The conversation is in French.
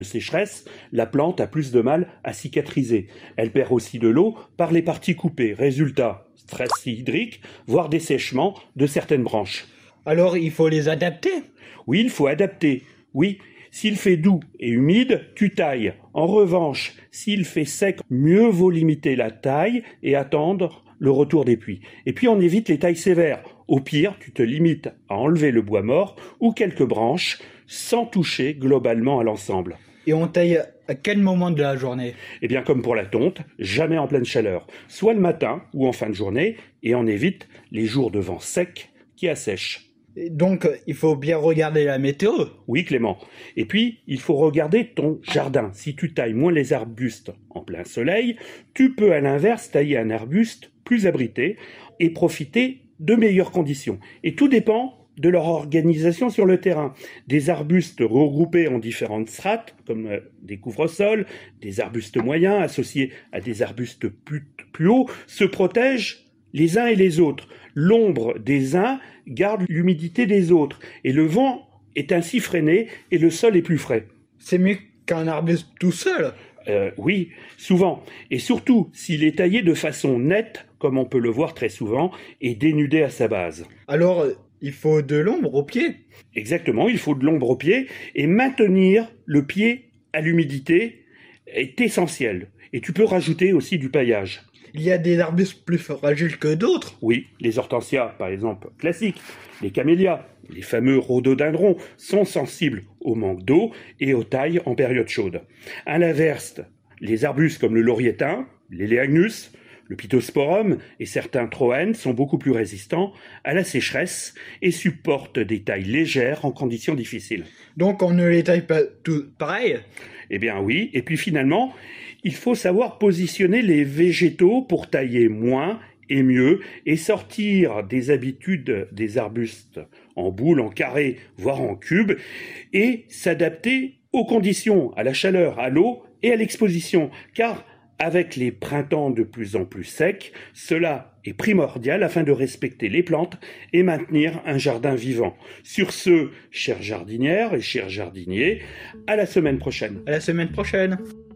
sécheresse, la plante a plus de mal à cicatriser. Elle perd aussi de l'eau par les parties coupées. Résultat, stress hydrique, voire dessèchement de certaines branches. Alors il faut les adapter? Oui, il faut adapter. Oui, s'il fait doux et humide, tu tailles. En revanche, s'il fait sec, mieux vaut limiter la taille et attendre le retour des pluies. Et puis on évite les tailles sévères. Au pire, tu te limites à enlever le bois mort ou quelques branches sans toucher globalement à l'ensemble. Et on taille à quel moment de la journée? Eh bien, comme pour la tonte, jamais en pleine chaleur. Soit le matin ou en fin de journée, et on évite les jours de vent sec qui assèchent. Et donc, il faut bien regarder la météo. Oui, Clément. Et puis, il faut regarder ton jardin. Si tu tailles moins les arbustes en plein soleil, tu peux à l'inverse tailler un arbuste plus abrité et profiter de meilleures conditions. Et tout dépend de leur organisation sur le terrain. Des arbustes regroupés en différentes strates, comme des couvre-sols, des arbustes moyens associés à des arbustes plus hauts, se protègent les uns et les autres. L'ombre des uns garde l'humidité des autres, et le vent est ainsi freiné et le sol est plus frais. C'est mieux qu'un arbuste tout seul. Oui, souvent. Et surtout, s'il est taillé de façon nette, comme on peut le voir très souvent, et dénudé à sa base. Alors, il faut de l'ombre au pied. Exactement, il faut de l'ombre au pied, et maintenir le pied à l'humidité est essentiel. Et tu peux rajouter aussi du paillage. Il y a des arbustes plus fragiles que d'autres. Oui, les hortensias, par exemple, classiques, les camélias, les fameux rhododendrons, sont sensibles au manque d'eau et aux tailles en période chaude. À l'inverse, les arbustes comme le laurier thym, l'éléagnus, le pittosporum et certains troènes sont beaucoup plus résistants à la sécheresse et supportent des tailles légères en conditions difficiles. Donc on ne les taille pas tous pareil? Eh bien oui, et puis finalement, il faut savoir positionner les végétaux pour tailler moins et mieux et sortir des habitudes des arbustes en boule, en carré, voire en cube et s'adapter aux conditions, à la chaleur, à l'eau et à l'exposition. Car avec les printemps de plus en plus secs, cela est primordial afin de respecter les plantes et maintenir un jardin vivant. Sur ce, chères jardinières et chers jardiniers, à la semaine prochaine. À la semaine prochaine.